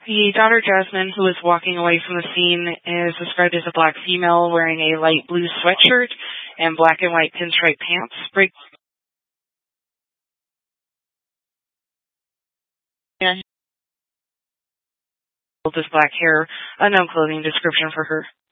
The daughter, Jasmine, who was walking away from the scene, is described as a black female wearing a light blue sweatshirt and black and white pinstripe pants. This black hair, unknown clothing description for her.